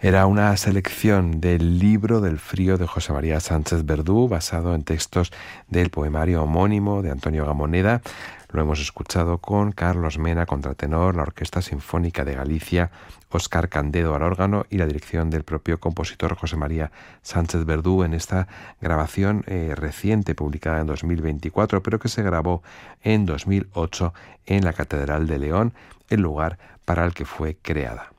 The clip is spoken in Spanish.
Era una selección del libro del frío de José María Sánchez Verdú, basado en textos del poemario homónimo de Antonio Gamoneda. Lo hemos escuchado con Carlos Mena, contratenor, la Orquesta Sinfónica de Galicia, Óscar Candedo al órgano y la dirección del propio compositor José María Sánchez Verdú en esta grabación reciente, publicada en 2024, pero que se grabó en 2008 en la Catedral de León, el lugar para el que fue creada.